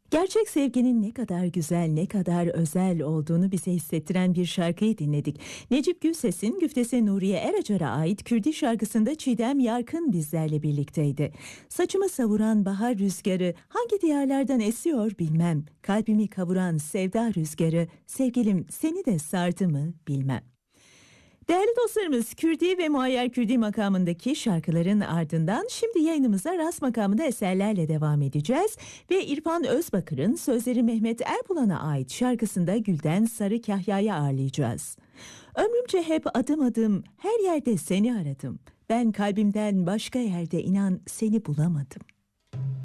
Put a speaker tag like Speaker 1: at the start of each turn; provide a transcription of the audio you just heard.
Speaker 1: Gerçek sevginin ne kadar güzel, ne kadar özel olduğunu bize hissettiren bir şarkıyı dinledik. Necip Gülses'in Güftese Nuriye Eracar'a ait Kürdi şarkısında Çiğdem Yarkın bizlerle birlikteydi. Saçımı savuran bahar rüzgarı hangi diyarlardan esiyor bilmem. Kalbimi kavuran sevda rüzgarı sevgilim seni de sardı mı bilmem. Değerli dostlarımız, Kürdi ve Muayyer Kürdi makamındaki şarkıların ardından şimdi yayınımıza Ras makamında eserlerle devam edeceğiz ve İrfan Özbakır'ın sözleri Mehmet Erbulan'a ait şarkısında Gülden Sarı Kahya'yı ağırlayacağız. Ömrümce hep adım adım her yerde seni aradım. Ben kalbimden başka yerde inan seni bulamadım.